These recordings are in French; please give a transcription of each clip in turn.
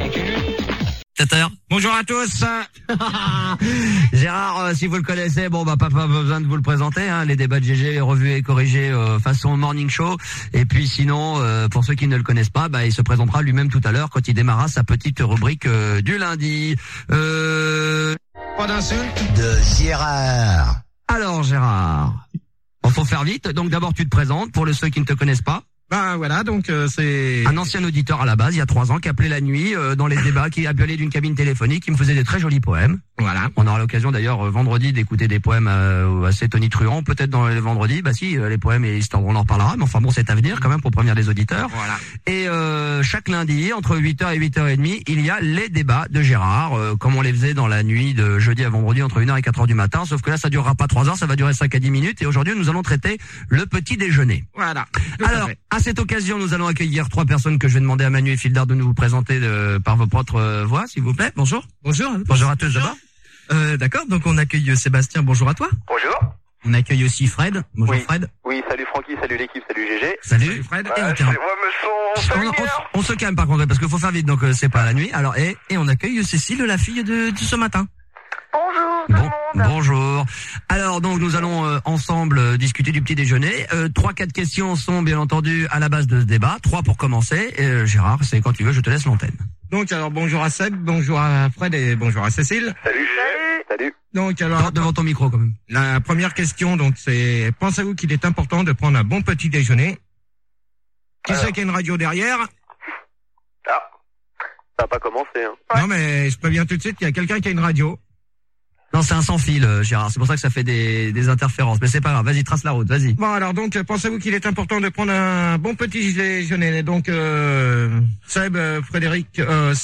Bonjour à tous. Gérard, si vous le connaissez, bon bah pas besoin de vous le présenter, hein, les débats de GG revus et corrigés façon morning show. Et puis sinon, pour ceux qui ne le connaissent pas, bah il se présentera lui-même tout à l'heure quand il démarrera sa petite rubrique du lundi. Pas d'insulte de Gérard. Alors Gérard, il faut faire vite. Donc d'abord tu te présentes pour ceux qui ne te connaissent pas. Ben voilà, donc c'est un ancien auditeur à la base, il y a 3 ans, qui appelait la nuit dans les débats, qui appelait d'une cabine téléphonique, qui me faisait des très jolis poèmes. Voilà. On aura l'occasion d'ailleurs vendredi d'écouter des poèmes assez tonitruants, peut-être dans les vendredis. Bah si, les poèmes, on en reparlera, mais enfin bon, c'est à venir quand même pour prévenir les auditeurs. Voilà. Et chaque lundi, entre 8h et 8h30, il y a les débats de Gérard, comme on les faisait dans la nuit de jeudi à vendredi entre 1h et 4h du matin, sauf que là ça durera pas 3 heures, ça va durer 5 à 10 minutes. Et aujourd'hui, nous allons traiter le petit déjeuner. Voilà. Alors, à cette occasion, nous allons accueillir 3 personnes que je vais demander à Manu et Fildar de nous présenter par vos propres voix, s'il vous plaît. Bonjour. Bonjour. Bonjour à tous d'abord. D'accord, donc on accueille Sébastien, bonjour à toi. Bonjour. On accueille aussi Fred. Bonjour oui. Fred. Oui, salut Francky, salut l'équipe, salut GG. Salut Fred. On se calme par contre, parce qu'il faut faire vite, donc c'est pas la nuit. Alors, et on accueille Cécile, la fille de ce matin. Bonjour tout le monde. Bonjour. Alors donc nous allons ensemble discuter du petit déjeuner. 3-4 questions sont bien entendu à la base de ce débat. 3 pour commencer. Gérard, c'est quand tu veux, je te laisse l'antenne. Donc alors bonjour à Seb, bonjour à Fred et bonjour à Cécile. Salut. Salut. Donc alors devant ton micro quand même. La première question donc c'est pensez-vous qu'il est important de prendre un bon petit déjeuner? Qui sait qu'il y a une radio derrière? Ah, ça n'a pas commencé hein. Ouais. Non mais je préviens tout de suite, il y a quelqu'un qui a une radio. Non, c'est un sans fil, Gérard. C'est pour ça que ça fait des interférences. Mais c'est pas grave. Vas-y, trace la route. Vas-y. Bon, alors donc, pensez-vous qu'il est important de prendre un bon petit déjeuner? Donc, Seb, Frédéric,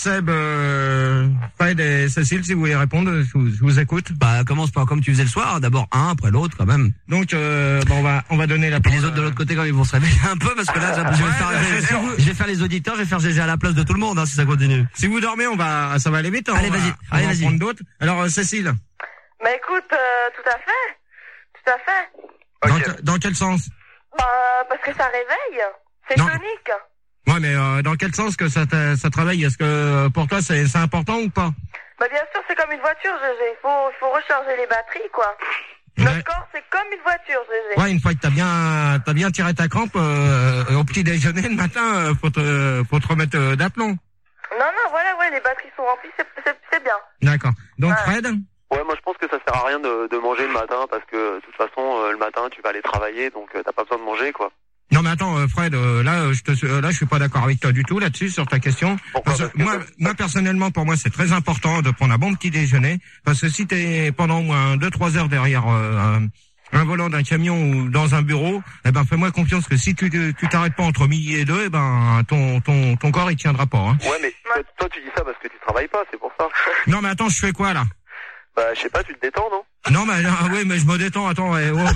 Fred et Cécile, si vous voulez répondre, je vous écoute. Bah, commence par comme tu faisais le soir. D'abord un, après l'autre, quand même. Donc, on va donner la parole. Et les autres de l'autre côté, quand ils vont se réveiller un peu, parce que là, je vais faire les auditeurs, je vais faire GG à la place de tout le monde, hein, si ça continue. Si vous dormez, ça va aller vite. Hein, allez, vas-y. On va prendre d'autres. Alors, Cécile. Bah écoute, tout à fait. Okay. Dans quel sens? Bah parce que ça réveille, c'est tonique. Ouais, mais dans quel sens que ça te réveille? Est-ce que pour toi c'est important ou pas? Bah bien sûr, c'est comme une voiture, GG. Il faut recharger les batteries, quoi. Notre corps, c'est comme une voiture, GG. Ouais, une fois que t'as bien tiré ta crampe au petit déjeuner le matin, faut te remettre d'aplomb. Non, voilà, ouais, les batteries sont remplies, c'est bien. D'accord. Donc Fred? Ouais, moi je pense que ça sert à rien de manger le matin parce que de toute façon le matin tu vas aller travailler donc t'as pas besoin de manger quoi. Non mais attends Fred, là je suis pas d'accord avec toi du tout là-dessus sur ta question. Pourquoi? Parce que moi personnellement pour moi c'est très important de prendre un bon petit déjeuner parce que si t'es pendant au moins 2-3 heures derrière un volant d'un camion ou dans un bureau, eh ben fais-moi confiance que si tu t'arrêtes pas entre midi et 2, eh ben ton corps il tiendra pas. Hein. Ouais mais toi tu dis ça parce que tu travailles pas, c'est pour ça. Non mais attends, je fais quoi là? Bah je sais pas, tu te détends non? Non mais oui mais je me détends, attends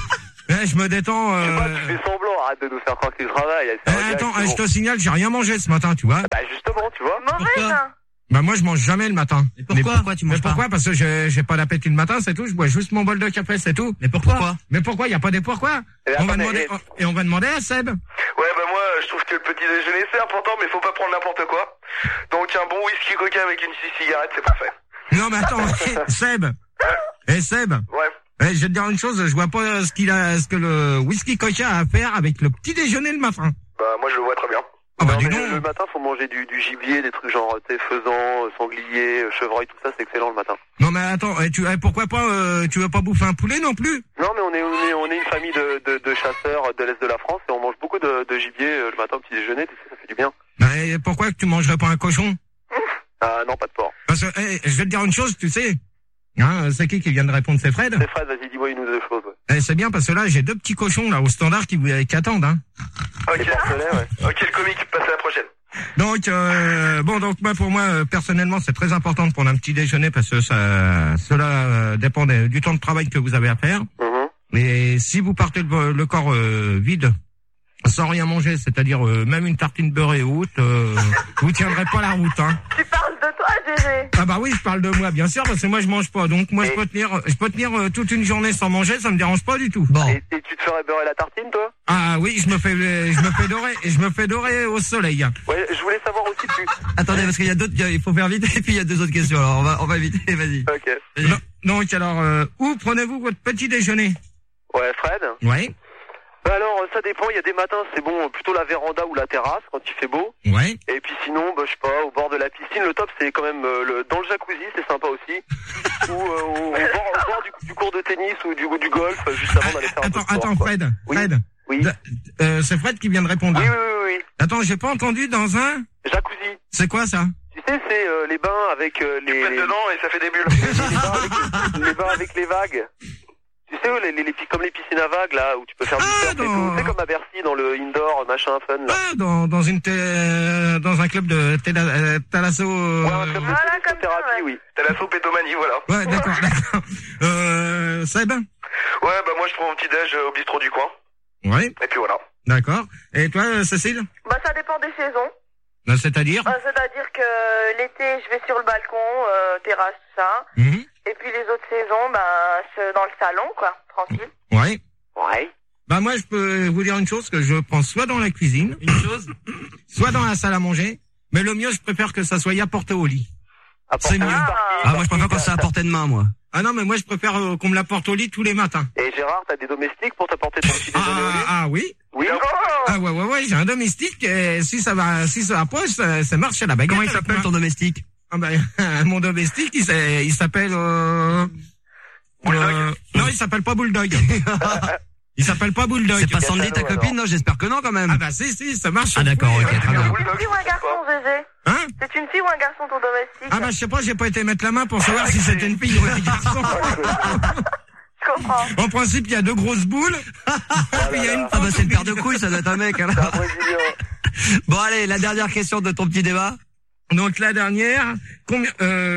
je me détends. Je sais pas, tu fais semblant, arrête de nous faire croire que tu travailles. Attends, je te signale, j'ai rien mangé ce matin, tu vois. Bah justement, tu vois. Mauvais. Bah moi je mange jamais le matin. Mais pourquoi tu manges pas? Pourquoi? Parce que j'ai pas d'appétit le matin, c'est tout, je bois juste mon bol de café, c'est tout. Mais pourquoi? Mais pourquoi? Y a pas des pourquoi? On va demander à Seb. Ouais bah moi je trouve que le petit déjeuner c'est important mais faut pas prendre n'importe quoi. Donc un bon whisky coca avec une cigarette c'est parfait. Non mais attends, Seb. Seb. Ouais. Je vais te dire une chose, je vois pas ce que le whisky coca a à faire avec le petit déjeuner le matin. Bah moi je le vois très bien. Ah bah non, dis mais donc. le matin faut manger du gibier, des trucs genre faisan, sanglier, chevreuil, tout ça c'est excellent le matin. Non mais attends, pourquoi pas tu veux pas bouffer un poulet non plus? Non mais on est une famille de chasseurs de l'Est de la France et on mange beaucoup de gibier le matin au petit déjeuner, tu sais, ça fait du bien. Mais pourquoi que tu mangerais pas un cochon? Ah non, pas de porc. Parce que je vais te dire une chose, tu sais. Hein, c'est qui vient de répondre? C'est Fred? C'est Fred, vas-y, dis-moi une ou deux choses, ouais. C'est bien parce que là, j'ai 2 petits cochons là au standard qui attendent, hein. Ok, ouais. Ok, le comique, passe à la prochaine. Donc, donc pour moi, personnellement, c'est très important de prendre un petit déjeuner parce que cela dépend du temps de travail que vous avez à faire. Mais si vous partez le corps vide, sans rien manger, c'est-à-dire même une tartine beurrée haute, vous tiendrez pas la route, hein. Tu parles de toi, GG. Ah bah oui, je parle de moi, bien sûr, parce que moi je mange pas. Donc moi je peux tenir toute une journée sans manger, ça me dérange pas du tout. Bon. Et tu te ferais beurrer la tartine, toi? Ah oui, je me fais dorer au soleil. Ouais, je voulais savoir aussi Attendez, parce qu'il y a d'autres, il faut faire vite, et puis il y a deux autres questions. Alors on va éviter, vas-y. Ok. Donc alors, où prenez-vous votre petit déjeuner? Ouais, Fred? Ouais. Alors, ça dépend, il y a des matins, c'est bon, plutôt la véranda ou la terrasse, quand il fait beau. Ouais. Et puis sinon, je sais pas, au bord de la piscine, le top, c'est quand même dans le jacuzzi, c'est sympa aussi. Ou au bord du cours de tennis ou du golf, juste avant d'aller faire un peu de sport. Attends, quoi. Fred. Oui. Fred. Oui. C'est Fred qui vient de répondre. Oui. Attends, j'ai pas entendu dans un... Jacuzzi. C'est quoi ça? Tu sais, c'est les bains avec les... Tu pètes dedans et ça fait des bulles. les bains avec les vagues. Tu sais, comme les piscines à vagues, là, où tu peux faire du surf et tout. Tu sais, comme à Bercy, dans le indoor, machin, fun, là. Ah, dans un club de thalasso... Ouais, un club de thérapie, oui. Thalasso pétomanie, voilà. Ouais, d'accord. Seb? Ouais, moi, je prends mon petit déj au bistrot du coin. Ouais. Et puis voilà. D'accord. Et toi, Cécile? Ça dépend des saisons. C'est-à-dire? C'est-à-dire que l'été, je vais sur le balcon, terrasse, tout ça. Mhm. Et puis les autres saisons, c'est dans le salon, quoi, tranquille. Ouais. Ouais. Moi, je peux vous dire une chose, que je prends soit dans la cuisine, soit dans la salle à manger, mais le mieux, je préfère que ça soit apporté au lit. C'est mieux. Moi je préfère quand c'est à portée de main, moi. Ah non, mais moi, je préfère qu'on me l'apporte au lit tous les matins. Et Gérard, t'as des domestiques pour t'apporter ton petit déjeuner au lit? Ah oui. Oui. Ah ouais, j'ai un domestique, et si ça va pas, ça marche à la baguette. Comment il s'appelle ton domestique? Mon domestique, il s'appelle... Bulldog. Non, il s'appelle pas Bulldog. Il s'appelle pas Bulldog. C'est pas Sandy, ta alors. copine? Non, j'espère que non, quand même. Ah bah si, ça marche. Ah d'accord, ok, très bien. C'est une fille ou un garçon, GG? Hein? C'est une fille ou un garçon, ton domestique? Ah je sais pas, j'ai pas été mettre la main pour savoir si c'était une fille ou un garçon. Je comprends. En principe, il y a deux grosses boules. Puis il y a une C'est une paire de couilles, ça doit être un mec, alors. Bon, allez, la dernière question de ton petit débat. Donc la dernière, combien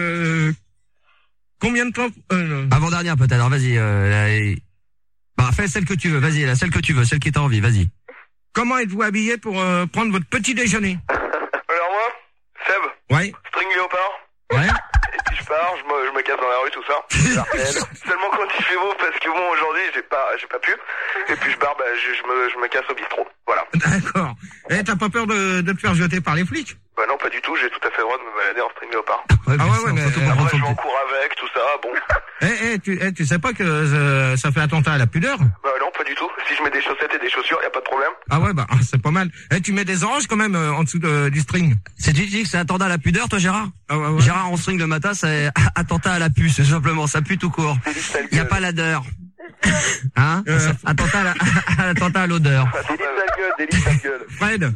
de temps Avant-dernière, peut-être, alors vas-y. Fais celle que tu veux, vas-y, celle que tu veux, celle qui t'a envie, vas-y. Comment êtes-vous habillé pour prendre votre petit déjeuner? Alors moi, Seb, Ouais. string léopard. Ouais. Et puis je pars, je me casse dans la rue, tout ça. Seulement quand il fait beau, parce que bon, aujourd'hui, j'ai pas pu. Et puis je pars, je me casse au bistrot. Voilà. D'accord. Et t'as pas peur de te faire jeter par les flics? Bah non, pas du tout, j'ai tout à fait le droit de me balader en string léopard. Mais Après, je vais en cours avec, tout ça, bon. tu sais pas que ça fait attentat à la pudeur? Bah non, pas du tout. Si je mets des chaussettes et des chaussures, y a pas de problème. Ah ouais, c'est pas mal. Tu mets des oranges quand même en dessous du string. Tu dis que c'est attentat à la pudeur, toi, Gérard? Ah ouais. Gérard en string le matin, c'est attentat à la puce, c'est simplement, ça pue tout court. Y a pas l'odeur. Hein? Attentat à l'odeur. Délice sale gueule. Fred?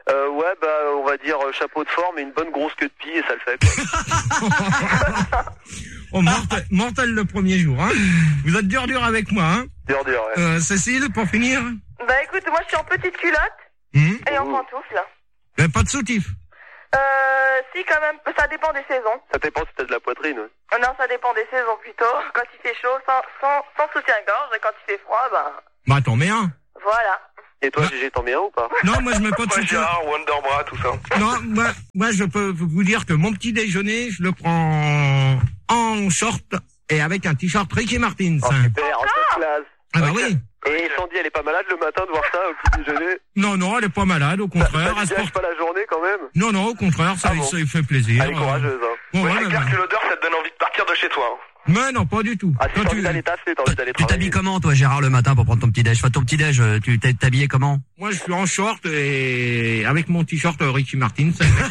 On va dire chapeau de forme et une bonne grosse queue de pie et ça le fait, quoi. Oh, mortel le premier jour, hein. Vous êtes dur avec moi, hein. Dur, ouais. Cécile, pour finir? Écoute, moi je suis en petite culotte et en pantoufle. Pas de soutif? Si, quand même, ça dépend des saisons. Ça dépend si t'as de la poitrine. Non, ça dépend des saisons plutôt. Quand il fait chaud, sans soutien-gorge, et quand il fait froid, T'en mets un. voilà. Et toi, Gégé, t'en mets un ou pas? Non, moi je mets pas de soutien. Gérard, Wonderbra, tout ça. Non, moi je peux vous dire que mon petit déjeuner, je le prends en short et avec un t-shirt Ricky Martin. Oh, super, en toute classe. Ah bah oui. Et Sandy, elle est pas malade le matin de voir ça au petit déjeuner? Non, elle est pas malade, au contraire. Elle se pas la journée quand même? Non, au contraire, ça lui fait plaisir. Elle est courageuse, hein. C'est clair que l'odeur, ça te donne envie de partir de chez toi, hein. Mais non, pas du tout. Ah, si t'as envie d'aller taffer, t'as envie d'aller Tu travailler. t'habilles comment, toi, Gérard, le matin pour prendre ton petit déj? Ton petit déj, tu t'es habillé comment? Moi, je suis en short et avec mon t-shirt Ricky Martin.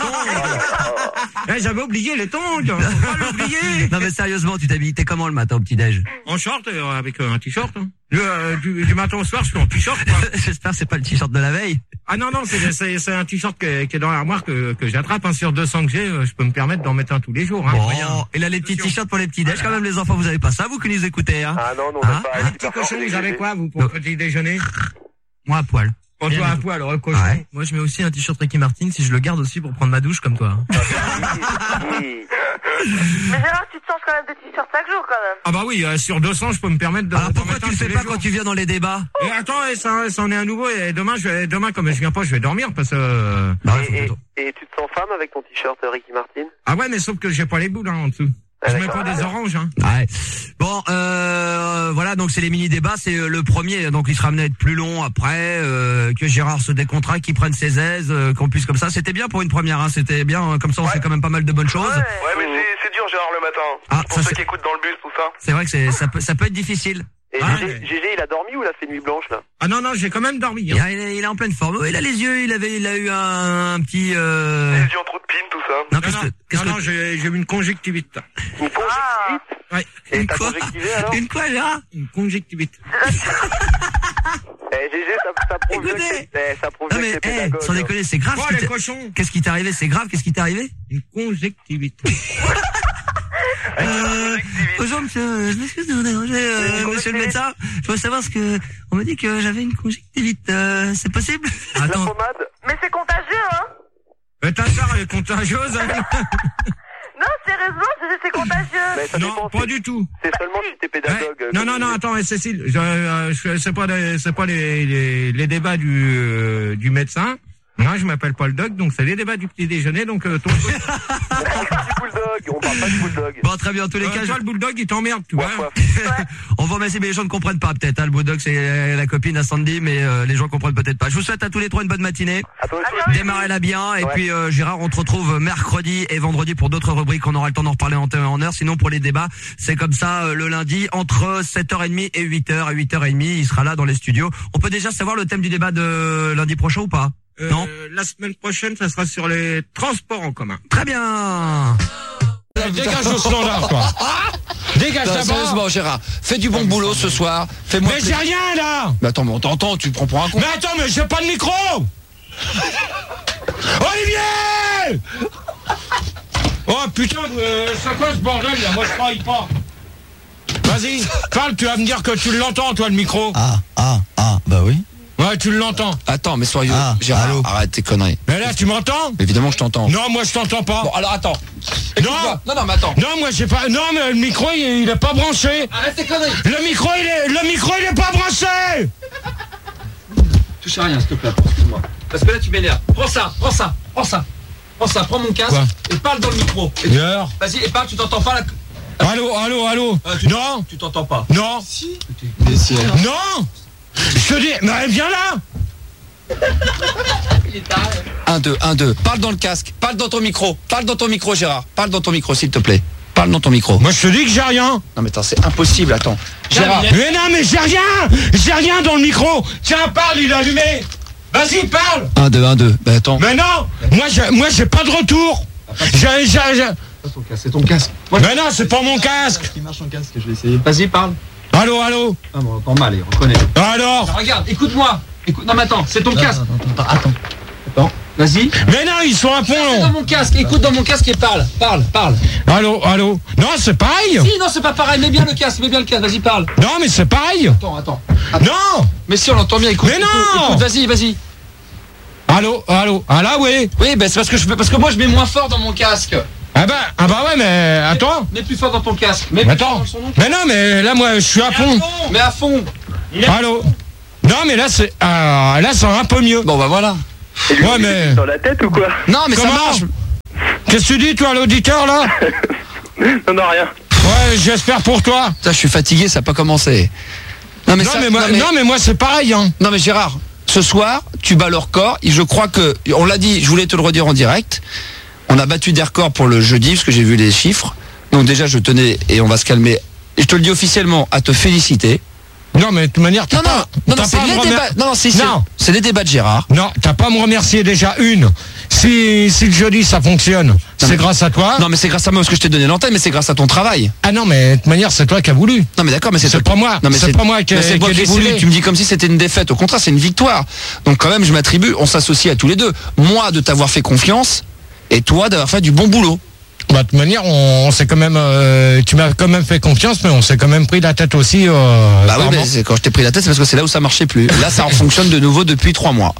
J'avais oublié les tongs. Faut pas l'oublier. Non, mais sérieusement, t'es comment le matin au petit déj? En short avec un t-shirt. Du matin au soir, je suis en t-shirt. J'espère que c'est pas le t-shirt de la veille. Ah non, c'est un t-shirt qui est dans l'armoire que j'attrape. Sur 200 que j'ai, je peux me permettre d'en mettre un tous les jours. Bon, et là, les petits t-shirts pour les petits déj, quand même, les enfants, vous avez pas ça, vous qui nous écoutez, hein? Ah non, on n'a pas. Les petits cochons, vous avez quoi, vous, pour le petit déjeuner? Moi, à poil. On doit à poil, le cochon. Ouais. Moi, je mets aussi un t-shirt Ricky Martin si je le garde aussi pour prendre ma douche comme toi. Mais Gérard, tu changes quand même de t-shirt chaque jour, quand même. Ah bah oui, sur 200, je peux me permettre de... Alors d'en pourquoi mettre tu un le fais tous pas les quand jours. tu viens dans les débats? Et attends, ça en est un nouveau, et demain, comme je viens pas, je vais dormir, parce que... Et tu te sens femme avec ton t-shirt Ricky Martin? Ah ouais, mais sauf que j'ai pas les boules, en dessous. Ah, Je mets d'accord. pas des oranges, Ouais. Bon, voilà, donc c'est les mini-débats, c'est le premier, donc il sera amené à être plus long après, que Gérard se décontracte, qu'il prenne ses aises, qu'on puisse comme ça. C'était bien pour une première, hein, c'était bien, comme ça on fait quand même pas mal de bonnes choses. Ouais, mais c'est dur, Gérard, le matin. Ah, Pour ça, ceux c'est- qui écoutent dans le bus, tout ça. C'est vrai que ça peut être difficile. Et Ah, GG, mais- GG, il a dormi ou il a fait nuit blanche, là? Ah non, j'ai quand même dormi. Il est en pleine forme. Il a les yeux, il a eu un petit. Les yeux en trou de pine, tout ça. Non, qu'est-ce que j'ai eu une conjonctivite. Une conjonctivite? Ouais. Et Une t'as quoi conjectivé, alors? Une quoi, Gérard? Une conjonctivite. GG, ça prouve bien Écoutez. que ça prouve Non bien mais, que t'es pédagogue. sans déconner, c'est grave. Oh, ce qui les t'est- cochons. Qu'est-ce qui t'est arrivé? C'est grave. Qu'est-ce qui t'est arrivé? Une conjonctivite. Bonjour monsieur, je m'excuse de vous déranger, monsieur le médecin. Je voudrais savoir ce que on m'a dit que j'avais une conjonctivite. C'est possible? La Attends. pommade? Mais c'est contagieux, hein. Mais ta sœur est contagieuse, hein. Non, sérieusement, c'est contagieux. Mais ça Non, dépend, pas du tout. c'est seulement si t'es pédagogue. Ouais. Non, attends, Cécile, c'est pas les débats du médecin. Non, je m'appelle pas le doc, donc c'est les débats du petit déjeuner, donc ton... On parle pas du bulldog, on parle pas du bulldog. Bon, très bien. En tous les cas, toi, le bulldog, il t'emmerde, tu vois. Waf, waf. on vous remercie, mais les gens ne comprennent pas peut-être. Hein, le bulldog, c'est la copine à Sandy, mais les gens comprennent peut-être pas. Je vous souhaite à tous les trois une bonne matinée. À toi aussi. Démarrez-la bien. Et Ouais. puis Gérard, on te retrouve mercredi et vendredi pour d'autres rubriques. On aura le temps d'en reparler en temps et en heure. Sinon, pour les débats, c'est comme ça le lundi entre 7h30 et 8h. À 8h30, il sera là dans les studios. On peut déjà savoir le thème du débat de lundi prochain ou pas? Non. La semaine prochaine, ça sera sur les transports en commun. Très bien. Dégage au standard, toi. Dégage Non, d'abord. sérieusement, Gérard, fais du bon boulot ce soir. Fais-moi. Mais j'ai rien, là. Mais attends, mais on t'entend, tu prends pour un con. Mais attends, mais j'ai pas de micro. Olivier. Oh putain, c'est quoi ce bordel là? Moi je travaille pas. Vas-y, parle, tu vas me dire que tu l'entends toi le micro. Bah oui. Ouais, tu l'entends. Attends, mais soyez. Ah, Gérard, allô. arrête tes conneries. Mais là, tu m'entends? Évidemment, je t'entends. Non, moi je t'entends pas. Bon, alors attends. Non. Écoute-moi. Non, mais attends. Non, moi j'ai pas. Non, mais le micro il est pas branché. Arrête tes conneries. Le micro il est pas branché. Touche à rien, s'il te plaît. Excuse-moi. Parce que là, tu m'énerves. Prends ça. Prends mon casque Quoi et parle dans le micro. Et Et alors vas-y, et parle, tu t'entends pas là. Allô. Non. Tu t'entends pas. Non. Non. Je te dis, mais viens là. 1, 2. Parle dans le casque. Parle dans ton micro. Gérard. Parle dans ton micro, s'il te plaît. Parle dans ton micro. Moi je te dis que j'ai rien. Non, mais attends, c'est impossible. Attends. Gérard. Mais non, mais j'ai rien dans le micro. Tiens, parle, il est allumé. Vas-y, parle. 1, 2. Ben attends. Mais non, moi j'ai pas de retour. C'est ton casque. Mais non, c'est pas mon casque. Qui marche en casque, je vais essayer. Vas-y, parle. Allô. Ah bon, on entend mal, on reconnaît. Alors. Regarde, écoute-moi. Non, mais attends, c'est ton casque. Attends. Vas-y. Mais non, ils sont à C'est dans fond. mon casque. Écoute dans mon casque et parle. Allô. Non, c'est pareil. Si, non, c'est pas pareil. Mets bien le casque. Vas-y, parle. Non, mais c'est pareil. Attends. Non. Mais si, on l'entend bien. Écoute. Mais non. Écoute, vas-y. Allô. Ah là, oui. Oui, ben c'est parce que moi je mets moins fort dans mon casque. Ah bah ouais, mais attends. Mets plus fort dans ton casque. Mais attends. Mais non, mais là, moi, je suis à fond. Mais à fond. Allô. Non, mais là, c'est un peu mieux. Bon, bah voilà. Ouais, mais. Dans la tête ou quoi? Non, mais Comment ça marche. Qu'est-ce que tu dis, toi, l'auditeur, là? Non, rien. Ouais, j'espère pour toi. Putain, je suis fatigué, ça n'a pas commencé. Non, mais moi, c'est pareil, hein. Non, mais Gérard, ce soir, tu bats le record. Et je crois que, on l'a dit, je voulais te le redire en direct. On a battu des records pour le jeudi, parce que j'ai vu les chiffres. Donc déjà, je tenais, et on va se calmer, et je te le dis officiellement, à te féliciter. Non, mais de toute manière, t'as pas c'est à me les remer- débats. Non, Non. c'est les débats de Gérard. Non, t'as pas à me remercier déjà une. Si le jeudi ça fonctionne, c'est mais- grâce à toi. Non, mais c'est grâce à moi parce que je t'ai donné l'antenne, mais c'est grâce à ton travail. Ah non, mais de toute manière, c'est toi qui as voulu. Non, mais d'accord, mais c'est C'est toi pas moi. Non, mais C'est pas moi qui ai mais c'est moi qui ai voulu. décidé. Tu me dis comme si c'était une défaite. Au contraire, c'est une victoire. Donc quand même, je m'attribue, on s'associe à tous les deux. Moi, de t'avoir fait confiance, et toi, d'avoir fait du bon boulot. Bah, de toute manière, on s'est quand même, tu m'as quand même fait confiance, mais on s'est quand même pris la tête aussi. Bah oui, par mais moi. quand je t'ai pris la tête, c'est parce que c'est là où ça marchait plus. Là, ça en fonctionne de nouveau depuis 3 mois.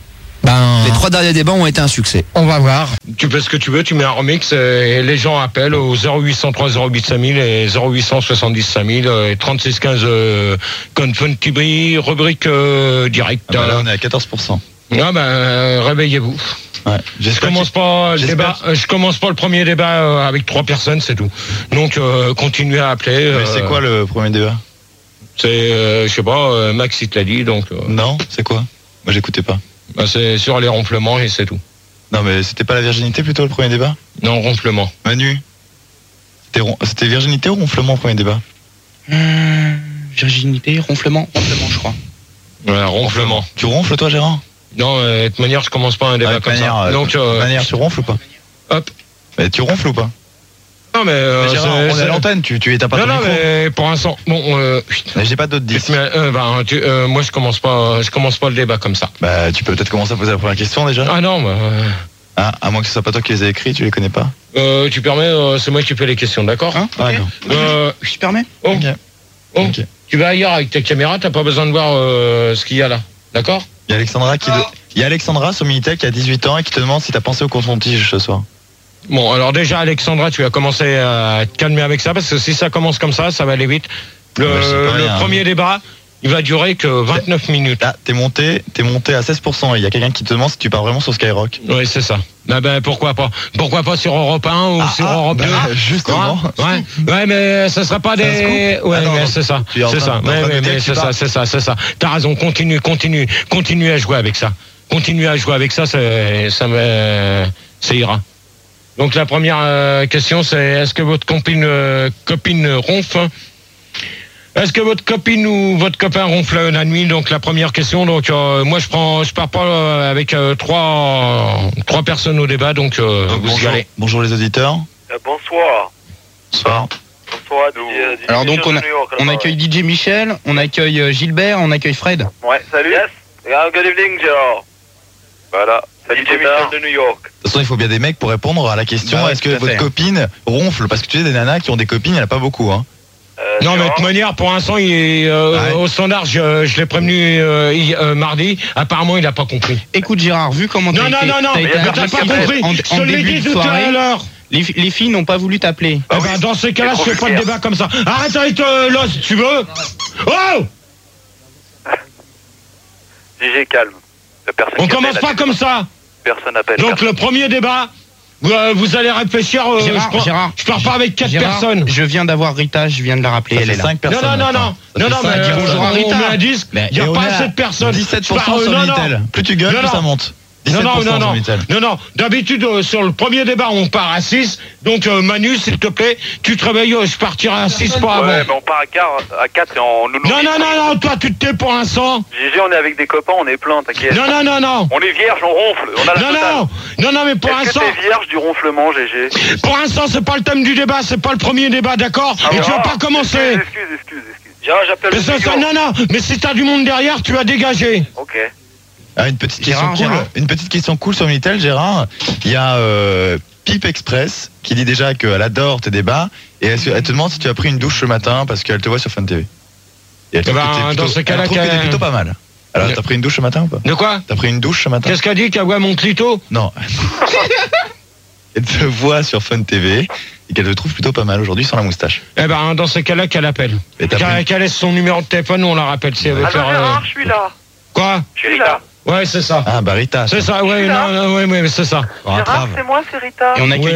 Les 3 derniers débats ont été un succès. On va voir. Tu fais ce que tu veux, tu mets un remix et les gens appellent au 0803 08 5000 et 0870 5000 et 3615 Confun Tibri, rubrique direct. Là, on est à 14%. Ah réveillez-vous. Ouais. Je commence pas le premier débat avec 3 personnes, c'est tout. Donc continuez à appeler. Mais c'est quoi le premier débat? C'est je sais pas, Max il te l'a dit donc. Non, c'est quoi? Moi j'écoutais pas. C'est sur les ronflements et c'est tout. Non mais c'était pas la virginité plutôt le premier débat? Non, ronflement. Manu, c'était virginité ou ronflement le premier débat? Virginité, ronflement, je crois. Ouais, ronflement. Tu ronfles toi Gérard? Non, de toute manière je commence pas un débat comme ça. Donc de manière tu ronfles ou pas? Hop. Mais tu ronfles ou pas? Non mais Gérard, on est à l'antenne, tu étais pas ton micro. Non mais pour l'instant, mais j'ai pas d'autres 10. Moi je commence pas le débat comme ça. Bah tu peux peut-être commencer à poser la première question déjà. Ah non à moins que ce soit pas toi qui les ai écrits, tu les connais pas. Tu permets, c'est moi qui fais les questions, d'accord? Hein? Okay. Je permets. Ok. Tu vas ailleurs avec ta caméra, t'as pas besoin de voir ce qu'il y a là, d'accord? Il y a Alexandra sur Minitel qui a 18 ans et qui te demande si t'as pensé au coton-tige ce soir. Bon, alors déjà, Alexandra, tu vas commencer à te calmer avec ça, parce que si ça commence comme ça va aller vite. Le premier débat, il va durer que 29 minutes. Ah, t'es monté à 16%. Il y a quelqu'un qui te demande si tu pars vraiment sur Skyrock. Oui, c'est ça. Pourquoi pas? Pourquoi pas sur Europe 1 ou sur Europe 2? Justement. Ouais, mais ça sera pas des... Ouais, mais c'est ça. C'est ça. C'est ça. T'as raison, continue à jouer avec ça. Continue à jouer avec ça, ça ira. Donc la première question c'est est-ce que votre copine ronfle? Est-ce que votre copine ou votre copain ronfle la nuit? Donc la première question. Donc moi je pars pas avec trois personnes au débat. Donc vous y allez. Bonjour les auditeurs. Bonsoir. Bonsoir. Bonsoir. Alors donc on accueille DJ Michel, on accueille Gilbert, on accueille Fred. Ouais, salut. Yes. Good evening, Gérard. Voilà. Salut DJ Michel de New York. De toute façon, il faut bien des mecs pour répondre à la question. Est-ce que votre copine ronfle? Parce que tu sais, des nanas qui ont des copines, il n'y en a pas beaucoup, hein. Non, mais de toute manière, pour l'instant, il est au standard. Je l'ai prévenu mardi. Apparemment, il n'a pas compris. Écoute, Gérard, vu comment non, t'as pas compris. En début de soirée, les filles n'ont pas voulu t'appeler. Dans ces cas-là, je fais pas de débat comme ça. Arrête avec l'os, si tu veux. Oh DJ, calme. On commence pas comme ça. Personne n'appelle. Donc le premier débat, vous allez réfléchir. Gérard, je pars pas avec 4 personnes. Je viens d'avoir Rita, je viens de la rappeler. Elle est là. 5 personnes. Non, mais bonjour à Rita. On met un disque. Il n'y a pas assez de personnes. 17% sur Minitel. Plus tu gueules, plus ça monte. Non. D'habitude, sur le premier débat, on part à 6. Donc, Manu, s'il te plaît, tu te réveilles, je partirai à 6 pas avant. Ouais, mais on part à 4 et on nous... Non, toi, tu te tais pour l'instant. GG, on est avec des copains, on est plein, t'inquiète. Non. On est vierge, on ronfle. On a la totale. Non, mais pour l'instant... Est-ce que t'es vierge du ronflement, GG? Pour l'instant, c'est pas le thème du débat, c'est pas le premier débat, d'accord? Et tu vas pas commencer. Excuse. J'appelle le studio. Non, mais si t'as du monde derrière, tu vas dégager. Ok. Ah, une petite question cool sur Minitel, Gérard. Il y a Pipe Express qui dit déjà qu'elle adore tes débats et elle te demande si tu as pris une douche ce matin parce qu'elle te voit sur Fun TV. Et elle trouve que t'es plutôt pas mal. Alors, t'as pris une douche ce matin ou pas? De quoi? T'as pris une douche ce matin? Qu'est-ce qu'elle dit? Qu'elle voit mon clito? Non. Elle te voit sur Fun TV et qu'elle te trouve plutôt pas mal aujourd'hui sans la moustache. Dans ces cas-là, qu'elle appelle. Qu'elle laisse son numéro de téléphone, on la rappelle si elle veut faire... Gérard, je suis là. Quoi? Je suis là. Ouais, c'est ça. Ah, Rita. C'est ça, ouais, mais c'est ça. Gérard, c'est moi, c'est Rita. Et on accueille